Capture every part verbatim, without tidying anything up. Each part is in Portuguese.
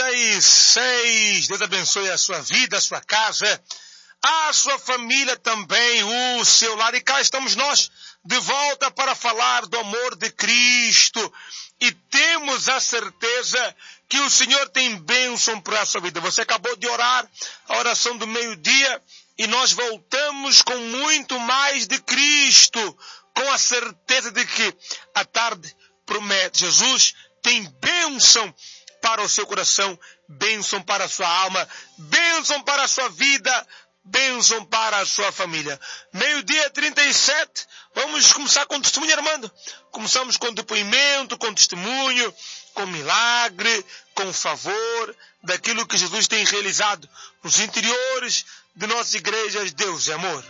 trinta e seis. Deus abençoe a sua vida, a sua casa, a sua família também, o seu lar. E cá estamos nós, de volta para falar do amor de Cristo. E temos a certeza que o Senhor tem bênção para a sua vida. Você acabou de orar a oração do meio-dia e nós voltamos com muito mais de Cristo, com a certeza de que a tarde promete. Jesus tem bênção para o seu coração, bênção para a sua alma, bênção para a sua vida, bênção para a sua família. Meio-dia trinta e sete, vamos começar com testemunho, Armando. Começamos com depoimento, com testemunho, com milagre, com favor daquilo que Jesus tem realizado nos interiores de nossas igrejas. Deus é amor.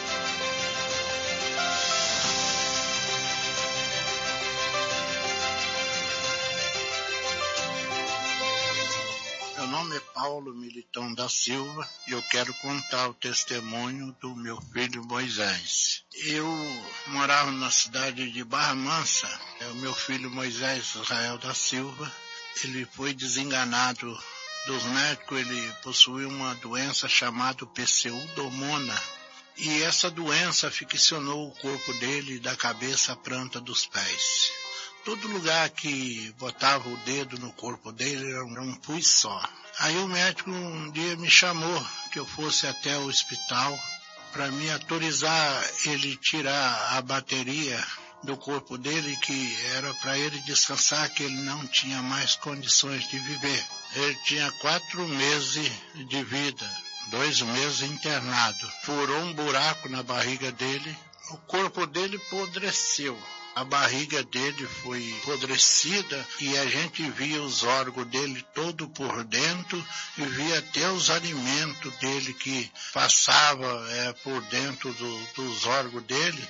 Meu nome é Paulo Militão da Silva e eu quero contar o testemunho do meu filho Moisés. Eu morava na cidade de Barra Mansa. O meu filho Moisés Israel da Silva, ele foi desenganado dos médicos. Ele possuía uma doença chamada pseudomona. E essa doença ficcionou o corpo dele da cabeça à planta dos pés. Todo lugar que botava o dedo no corpo dele era um pus só. Aí o médico um dia me chamou que eu fosse até o hospital para me autorizar ele tirar a bateria do corpo dele, que era para ele descansar, que ele não tinha mais condições de viver. Ele tinha quatro meses de vida, dois meses internado. Furou um buraco na barriga dele, o corpo dele apodreceu. A barriga dele foi apodrecida e a gente via os órgãos dele todo por dentro e via até os alimentos dele que passavam é, por dentro do, dos órgãos dele.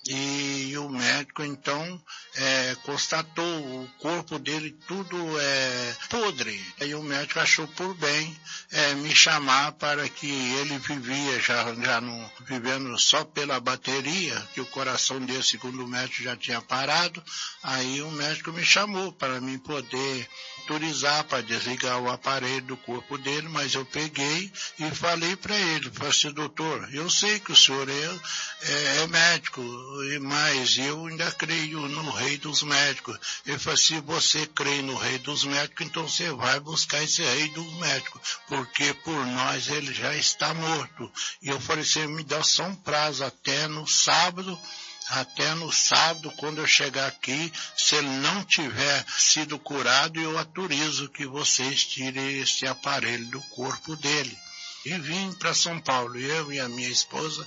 E o médico, então, é, constatou o corpo dele tudo é, podre. Aí o médico achou por bem é, me chamar para que ele vivia, já, já não vivendo só pela bateria, que o coração dele, segundo o médico, já tinha parado. Aí o médico me chamou para mim poder autorizar para desligar o aparelho do corpo dele, mas eu peguei e falei para ele, falei assim: doutor, eu sei que o senhor é, é, é médico, mas eu ainda creio no rei dos médicos. Ele falou assim: você crê no rei dos médicos, então você vai buscar esse rei dos médicos, porque por nós ele já está morto. E eu falei assim: me dá só um prazo até no sábado, até no sábado, quando eu chegar aqui, se ele não tiver sido curado, eu autorizo que vocês tirem esse aparelho do corpo dele. E vim para São Paulo, eu e a minha esposa,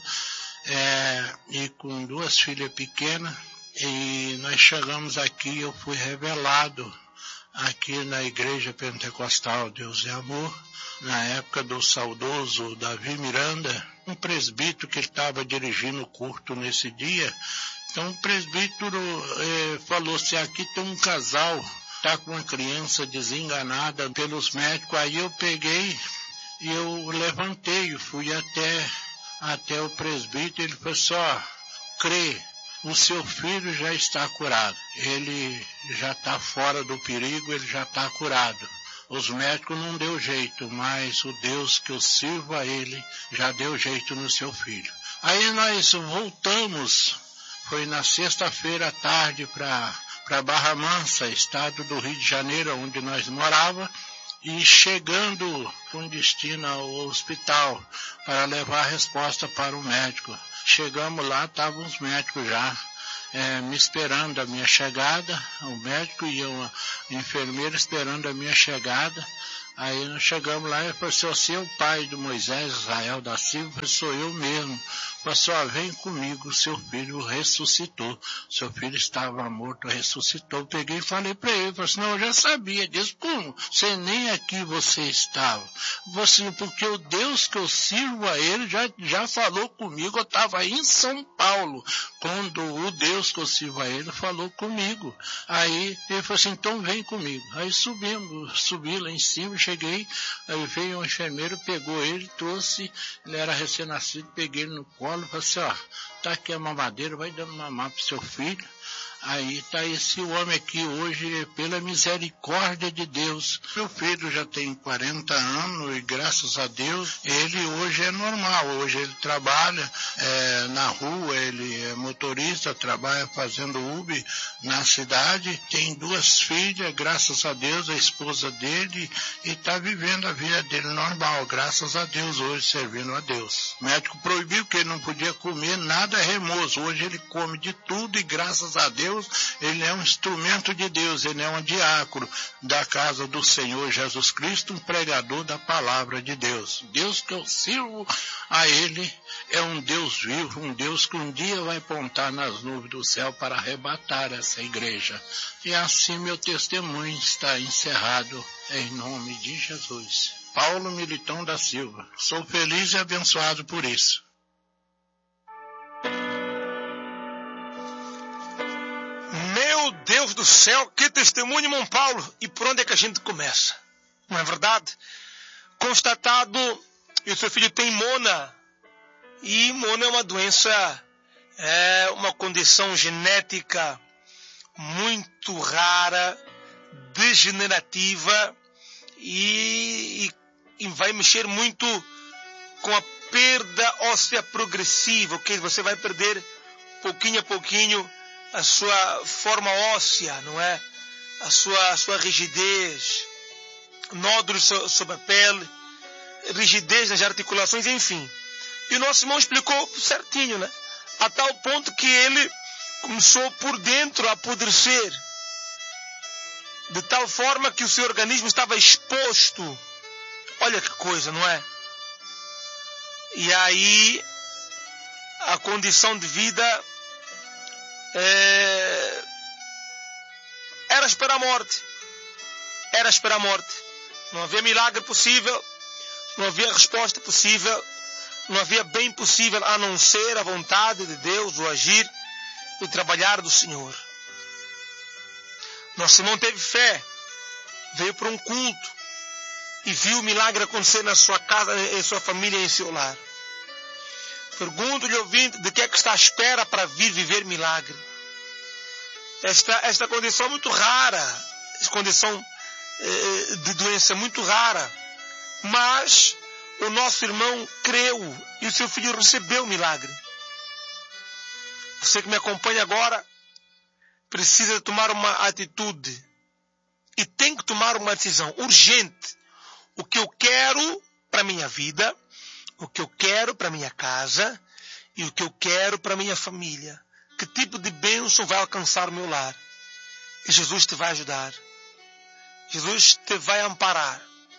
é, e com duas filhas pequenas, e nós chegamos aqui. Eu fui revelado aqui na Igreja Pentecostal Deus é Amor, na época do saudoso Davi Miranda, um presbítero que ele estava dirigindo o culto nesse dia. Então o presbítero eh, falou assim: aqui tem um casal, está com uma criança desenganada pelos médicos. Aí eu peguei e eu levantei, fui até, até o presbítero. Ele falou assim: ó, crê, o seu filho já está curado, ele já está fora do perigo, ele já está curado. Os médicos não deu jeito, mas o Deus que eu sirvo a ele já deu jeito no seu filho. Aí nós voltamos, foi na sexta-feira à tarde para para Barra Mansa, estado do Rio de Janeiro, onde nós morávamos, e chegando com destino ao hospital para levar a resposta para o médico. Chegamos lá, estavam os médicos já É, me esperando a minha chegada, o médico e eu, a enfermeira, esperando a minha chegada. Aí nós chegamos lá e ele falou assim: você é o pai do Moisés Israel da Silva? Eu falei: sou eu mesmo. Falei assim: ó, vem comigo, seu filho ressuscitou. Seu filho estava morto, ressuscitou. Eu peguei e falei para ele, falei assim: não, eu já sabia disso. Como? Você nem aqui você estava. Você, porque o Deus que eu sirvo a ele já, já falou comigo. Eu estava em São Paulo quando o Deus que eu sirvo a ele falou comigo. Aí ele falou assim: então vem comigo. Aí subimos, subi lá em cima, cheguei, aí veio um enfermeiro, pegou ele, trouxe, ele era recém-nascido, peguei ele no colo e falei assim: ó, tá aqui a mamadeira, vai dando mamar pro seu filho. Aí está esse homem aqui hoje, pela misericórdia de Deus. Meu filho já tem quarenta anos e graças a Deus ele hoje é normal. Hoje ele trabalha é, na rua, ele é motorista, trabalha fazendo Uber na cidade, tem duas filhas, graças a Deus, a esposa dele, e está vivendo a vida dele normal, graças a Deus, hoje servindo a Deus. O médico proibiu que ele não podia comer nada remoso, hoje ele come de tudo e graças a Deus ele é um instrumento de Deus, ele é um diácono da casa do Senhor Jesus Cristo, um pregador da palavra de Deus. Deus que eu sirvo a ele é um Deus vivo, um Deus que um dia vai apontar nas nuvens do céu para arrebatar essa igreja. E assim meu testemunho está encerrado em nome de Jesus. Paulo Militão da Silva. Sou feliz e abençoado por isso. Meu Deus do céu, que testemunho, irmão Paulo! E por onde é que a gente começa? Não é verdade? Constatado, e o seu filho tem Mona. E Mona é uma doença, é uma condição genética muito rara, degenerativa e, e, e vai mexer muito com a perda óssea progressiva, ok? Você vai perder pouquinho a pouquinho a sua forma óssea, não é? A sua, a sua rigidez, nódulos sobre a pele, rigidez nas articulações, enfim. E o nosso irmão explicou certinho, né? A tal ponto que ele começou por dentro a apodrecer, de tal forma que o seu organismo estava exposto. Olha que coisa, não é? E aí, a condição de vida é... era esperar a morte. Era esperar a morte. Não havia milagre possível, não havia resposta possível, não havia bem possível a não ser a vontade de Deus, o agir, o trabalhar do Senhor. Nosso irmão teve fé, veio para um culto e viu o milagre acontecer na sua casa, em sua família, em seu lar. Pergunto-lhe, ouvinte, de que é que está à espera para vir viver milagre? Esta, esta condição muito rara, esta condição eh, de doença muito rara, mas o nosso irmão creu e o seu filho recebeu o milagre. Você que me acompanha agora precisa tomar uma atitude e tem que tomar uma decisão urgente. O que eu quero para a minha vida, o que eu quero para a minha casa e o que eu quero para a minha família. Que tipo de bênção vai alcançar o meu lar? E Jesus te vai ajudar. Jesus te vai amparar.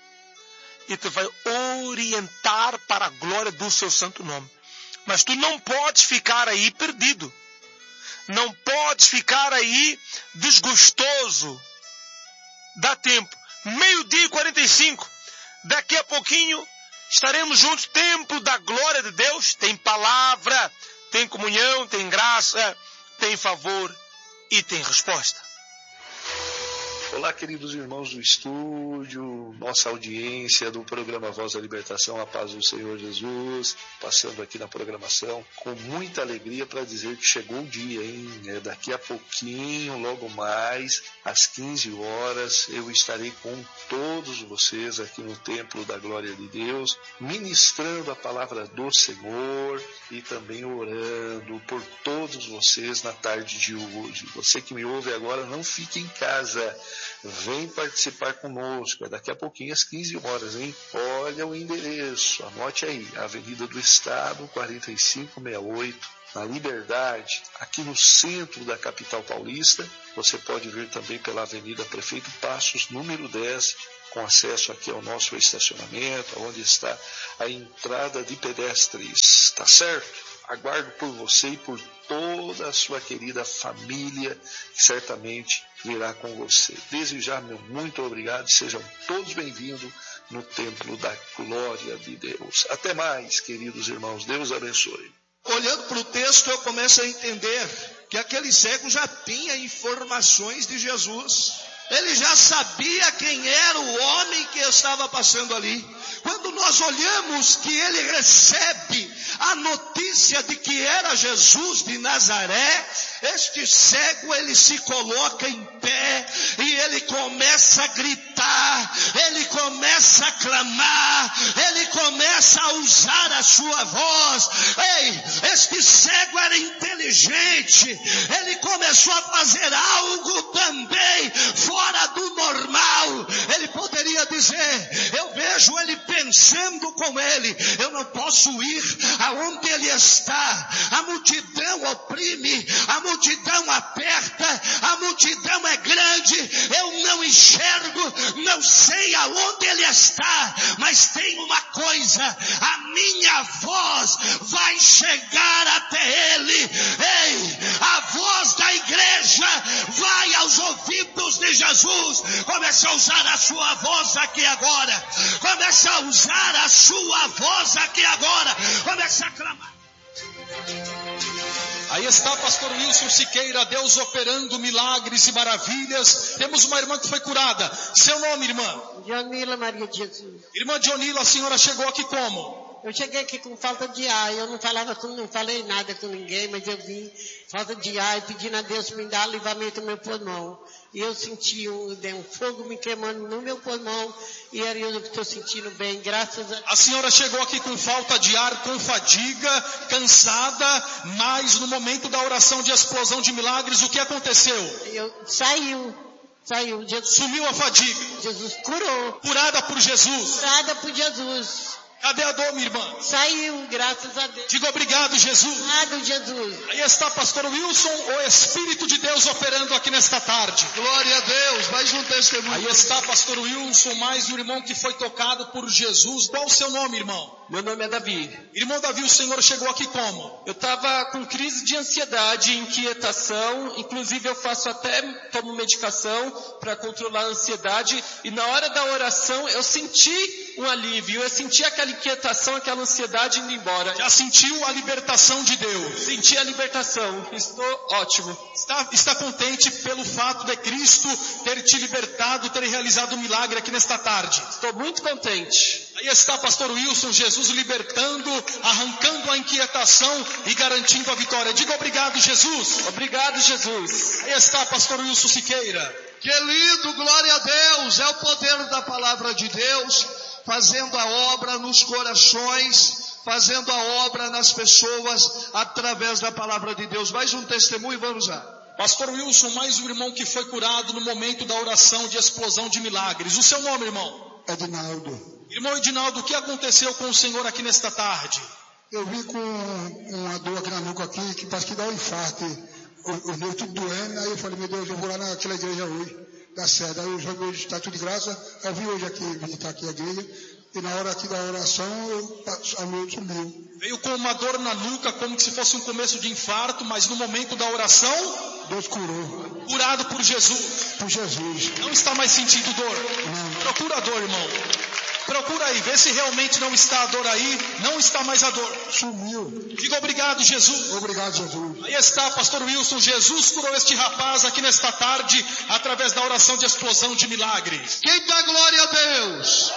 E te vai orientar para a glória do seu santo nome. Mas tu não podes ficar aí perdido. Não podes ficar aí desgostoso. Dá tempo. Meio-dia e quarenta e cinco. Daqui a pouquinho estaremos juntos. Templo da glória de Deus. Tem palavra, tem comunhão, tem graça, tem favor e tem resposta. Olá, queridos irmãos do estúdio, nossa audiência do programa Voz da Libertação, a paz do Senhor Jesus, passando aqui na programação com muita alegria para dizer que chegou o dia, hein? É, daqui a pouquinho, logo mais, às quinze horas, eu estarei com todos vocês aqui no Templo da Glória de Deus, ministrando a palavra do Senhor e também orando por todos vocês na tarde de hoje. Você que me ouve agora, não fique em casa. Vem participar conosco, é daqui a pouquinho às quinze horas, hein? Olha o endereço, anote aí, Avenida do Estado, quarenta e cinco sessenta e oito, na Liberdade, aqui no centro da capital paulista. Você pode vir também pela Avenida Prefeito Passos, número dez, com acesso aqui ao nosso estacionamento, onde está a entrada de pedestres, tá certo? Aguardo por você e por toda a sua querida família, que certamente virá com você. Desde já, meu muito obrigado, sejam todos bem-vindos no Templo da Glória de Deus. Até mais, queridos irmãos, Deus abençoe. Olhando para o texto, eu começo a entender que aquele cego já tinha informações de Jesus. Ele já sabia quem era o homem que estava passando ali. Quando nós olhamos que ele recebe a notícia de que era Jesus de Nazaré, este cego, ele se coloca em pé e ele começa a gritar, ele começa a clamar, ele começa a usar a sua voz. Ei, este cego era inteligente, ele começou a fazer algo também fora do normal. Ele poderia dizer, eu vejo ele pensando com ele, eu não posso ir aonde ele está, a multidão oprime, a multidão aperta, a multidão é grande, eu não enxergo, não sei aonde ele está, mas tem uma coisa, a minha voz vai chegar até ele. Ei, a voz da igreja vai aos ouvidos de Jesus. Comece a usar a sua voz aqui agora, comece a usar a sua voz aqui agora, comece a clamar. Aí está pastor Wilson Siqueira, Deus operando milagres e maravilhas. Temos uma irmã que foi curada. Seu nome, irmã? Dionila Maria de Jesus. Irmã Dionila, a senhora chegou aqui como? Eu cheguei aqui com falta de ar, eu não falava com, não falei nada com ninguém, mas eu vim, falta de ar, pedindo a Deus me dar livramento no meu pulmão. E eu senti um, um fogo me queimando no meu pulmão, e aí eu estou sentindo bem, graças a... A senhora chegou aqui com falta de ar, com fadiga, cansada, mas no momento da oração de explosão de milagres, o que aconteceu? Eu, saiu, saiu. Jesus, sumiu a fadiga. Jesus curou. Curada por Jesus. Curada por Jesus. Cadê a dor, minha irmã? Saiu, graças a Deus. Diga obrigado, Jesus. Obrigado, Jesus. Aí está pastor Wilson, o Espírito de Deus operando aqui nesta tarde. Glória a Deus, mais um testemunho. Aí está pastor Wilson, mais um irmão que foi tocado por Jesus. Qual o seu nome, irmão? Meu nome é Davi. Irmão Davi, o senhor chegou aqui como? Eu estava com crise de ansiedade, inquietação, inclusive eu faço até, tomo medicação para controlar a ansiedade, e na hora da oração eu senti um alívio, eu senti aquela inquietação, aquela ansiedade indo embora. Já sentiu a libertação de Deus? Senti a libertação, estou ótimo. Está, está contente pelo fato de Cristo ter te libertado, ter realizado um milagre aqui nesta tarde? Estou muito contente. Aí está pastor Wilson, Jesus libertando, arrancando a inquietação e garantindo a vitória. Diga obrigado, Jesus. Obrigado, Jesus. Aí está pastor Wilson Siqueira. Querido, glória a Deus, é o poder da palavra de Deus, fazendo a obra nos corações, fazendo a obra nas pessoas, através da palavra de Deus. Mais um testemunho, vamos lá. Pastor Wilson, mais um irmão que foi curado no momento da oração de explosão de milagres. O seu nome, irmão? Edinaldo. Irmão Edinaldo, o que aconteceu com o senhor aqui nesta tarde? Eu vim com uma dor aqui na nuca aqui, que parece que dá um infarto. Os meus tudo doendo, aí eu falei, meu Deus, eu vou lá naquela igreja hoje, da sede. Aí eu hoje está tudo de graça, eu vim hoje aqui, visitar aqui a igreja, e na hora aqui da oração, eu, a meu sumiu. Veio com uma dor na nuca, como se fosse um começo de infarto, mas no momento da oração... Deus curou. Curado por Jesus. Por Jesus. Não está mais sentindo dor? Não. Procura a dor, irmão. Procura aí, vê se realmente não está a dor aí, não está mais a dor. Sumiu. Diga obrigado, Jesus. Obrigado, Jesus. Aí está, pastor Wilson, Jesus curou este rapaz aqui nesta tarde, através da oração de explosão de milagres. Quem dá glória a Deus?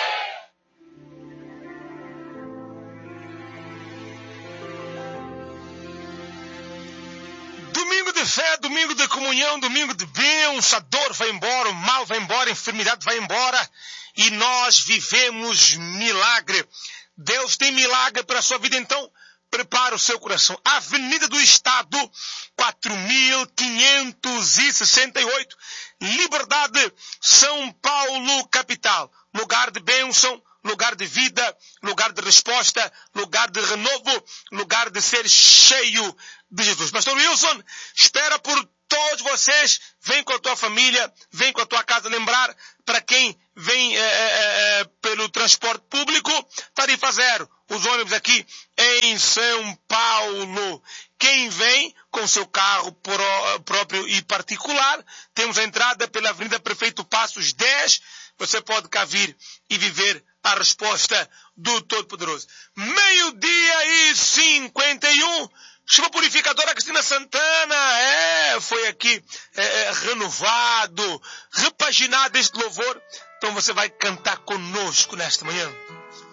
Domingo de fé, domingo de comunhão, domingo de bênção, a dor vai embora, o mal vai embora, a enfermidade vai embora e nós vivemos milagre. Deus tem milagre para a sua vida, então prepara o seu coração. Avenida do Estado, quatro mil quinhentos e sessenta e oito, Liberdade, São Paulo, capital. Lugar de bênção, lugar de vida, lugar de resposta, lugar de renovo, lugar de ser cheio de Jesus. Pastor Wilson, espera por todos vocês, vem com a tua família, vem com a tua casa. Lembrar, para quem vem é, é, pelo transporte público, tarifa zero. Os ônibus aqui em São Paulo. Quem vem com seu carro pró- próprio e particular, temos a entrada pela Avenida Prefeito Passos dez. Você pode cá vir e viver a resposta do Todo-Poderoso. Meio-dia e cinquenta e um. Chuva purificadora Cristina Santana, é, foi aqui é, renovado, repaginado este louvor. Então você vai cantar conosco nesta manhã.